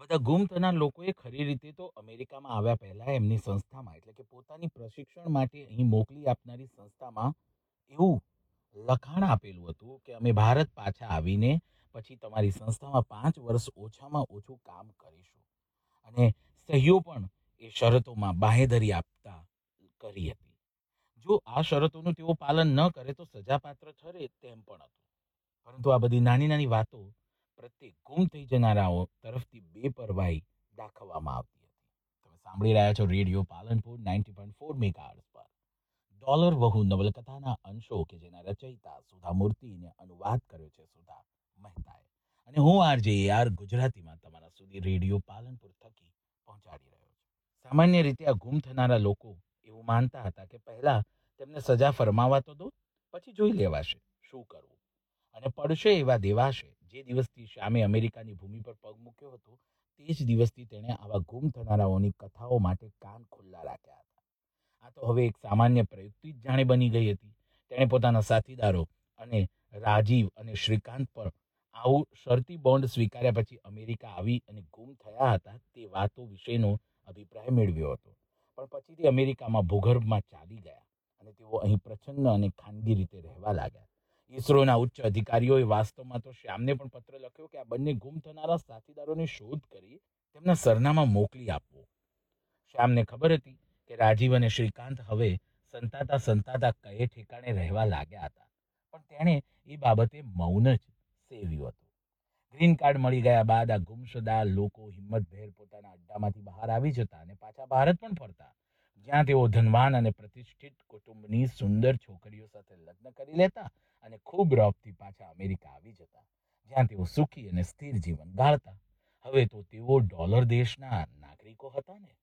આ બધા ગુમ થનાર લોકોએ ખરી રીતે તો અમેરિકામાં આવ્યા પહેલા એમની સંસ્થામાં એટલે કે પોતાની પ્રશિક્ષણ માટે અહીં મોકલી આપનારી સંસ્થામાં એવું લખાણ આપેલું હતું કે અમે ભારત પાછા આવીને પછી તમારી સંસ્થામાં 5 વર્ષ ઓછામાં ઓછું કામ કરીશું અને સહીઓ પણ એ શરતોમાં બાંહેધરી આપતા કરી હતી. જો આ શરતોનું તેઓ પાલન ન કરે તો સજાપાત્ર ઠરે તેમ પણ હતું. પરંતુ આ બધી નાની નાની વાતો પ્રત્યેક ગુમ થઈ જનારાઓ તરફથી બેપરવાહી દાખવવામાં આવતી હતી. તમે સાંભળી રહ્યા છો રેડિયો પાલનપુર 90.4 મેગાહર્ટ્ઝ પર ડોલર વહુ નવલકથાના અંશો કે જેના રચયિતા સુધા મૂર્તિને અનુવાદ કર્યો છે સુધા મહેતાએ. અને હું આરજે આર ગુજરાતીમાં તમારા સુધી રેડિયો પાલનપુર થકી પહોંચાડી રહ્યો છું. સામાન્ય રીતે આ ગુમ થનારા લોકો એવું માનતા હતા કે પહેલા તેમને સજા ફરમાવા તો દો, પછી જોઈ લેવાશે શું કરવું. અને પડશે એવા દેવાશે. જે દિવસથી શ્યામે અમેરિકાની ભૂમિ પર પગ મૂક્યો હતો તે જ દિવસથી તેણે આવા ગુમ થનારાઓની કથાઓ માટે કાન ખુલ્લા રાખ્યા હતા. આ તો હવે એક સામાન્ય પ્રયુક્તિ જ જાણે બની ગઈ હતી. તેણે પોતાના સાથીદારો અને રાજીવ અને શ્રીકાંત પર આવું શરતી બોન્ડ સ્વીકાર્યા પછી અમેરિકા આવી અને ગુમ થયા હતા તે વાતો વિશેનો અભિપ્રાય મેળવ્યો હતો. પણ પછીથી અમેરિકામાં ભૂગર્ભમાં ચાલી ગયા અને તેઓ અહીં પ્રચંડ અને ખાનગી રીતે રહેવા લાગ્યા. ઈસરોના ઉચ્ચ અધિકારીઓએ વાસ્તવમાં તો શ્યામને પણ પત્ર લખ્યો કે આ બંને ગુમ થનારા સાથીદારોની શોધ કરી તેમના સરનામા મોકલી આપવું. શ્યામને ખબર હતી કે રાજીવ અને શ્રીકાંત હવે સંતાતા સંતાતા કયે ઠેકાણે રહેવા લાગ્યા હતા. પણ તેણે એ બાબતે મૌન જ સેવ્યું હતું. ગ્રીન કાર્ડ મળી ગયા બાદ આ ગુમશદા લોકો હિંમતભેર પોતાના અડ્ડામાંથી બહાર આવી જતા અને પાછા ભારત પણ ફરતા, જ્યાં તેઓ ધનવાન અને પ્રતિષ્ઠિત કુટુંબની સુંદર છોકરીઓ સાથે લગ્ન કરી લેતા અને ખૂબ રોબથી પાછા અમેરિકા આવી જતા, જ્યાં તેઓ સુખી અને સ્થિર જીવન ગાળતા. હવે તો તેઓ ડોલર દેશના નાગરિકો હતા ને.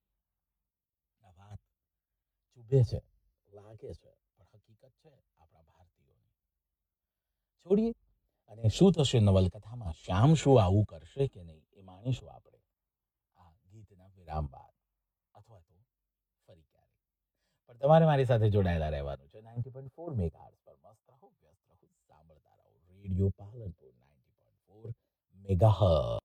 આ વાત ચૂભે છે, લાગે છે, પણ હકીકત છે આપણા ભારતીયોની. છોડીએ અને શું થશે નવલકથામાં, શ્યામ શું આવું કરશે કે નહીં એ માણીશું આપણે આ ગીતના વિરામ બાદ, અથવા તો ફરી ક્યારેક. પણ તમારે મારી સાથે જોડાયેલા રહેવાનું છે 90.4 મેગાહર્ટ્ઝ પર. મસ્ત રહો, વ્યસ્ત રહો, સાંભળતા રહો રેડિયો પાલનપુર 90.4 મેગાહર્ટ્ઝ.